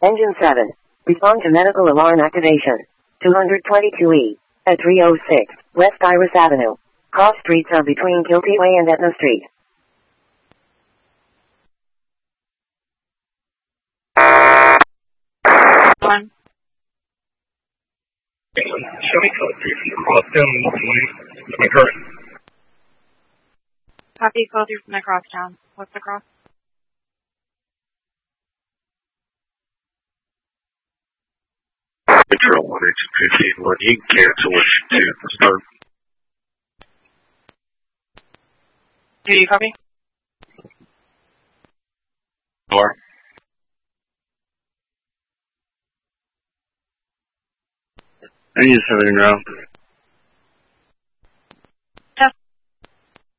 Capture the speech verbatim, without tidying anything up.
Engine seven. Respond to medical alarm activation. two twenty-two E. At three oh six West Iris Avenue. Cross streets are between Kilty Way and Etna Street. One. Show me code three from Crosstown. My current. Copy, code three from the Crosstown. What's the cross? Control one H fifteen one. You can cancel what you do. Start. Do you copy? Or. I need seven in row.